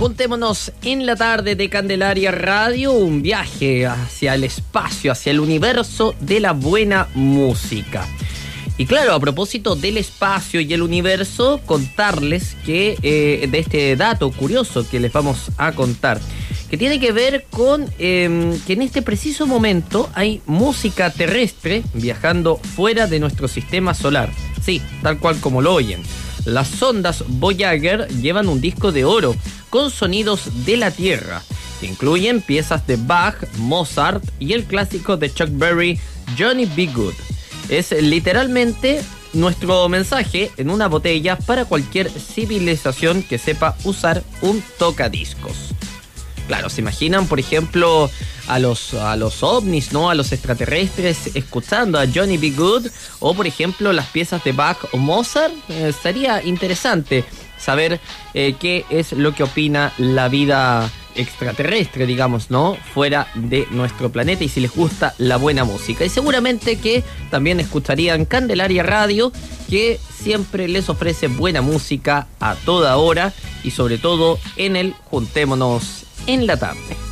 Juntémonos en la tarde de Candelaria Radio, un viaje hacia el espacio, hacia el universo de la buena música. Y claro, a propósito del espacio y el universo, contarles que de este dato curioso que les vamos a contar, que tiene que ver con que en este preciso momento hay música terrestre viajando fuera de nuestro sistema solar. Sí, tal cual como lo oyen. Las sondas Voyager llevan un disco de oro con sonidos de la Tierra, que incluyen piezas de Bach, Mozart y el clásico de Chuck Berry, Johnny B. Good. Es literalmente nuestro mensaje en una botella para cualquier civilización que sepa usar un tocadiscos. Claro, ¿se imaginan, por ejemplo, a los ovnis, ¿no? A los extraterrestres escuchando a Johnny B. Good, o por ejemplo las piezas de Bach o Mozart? Sería interesante saber qué es lo que opina la vida extraterrestre, digamos, ¿no? Fuera de nuestro planeta, y si les gusta la buena música. Y seguramente que también escucharían Candelaria Radio, que siempre les ofrece buena música a toda hora y sobre todo en el Juntémonos en la tarde.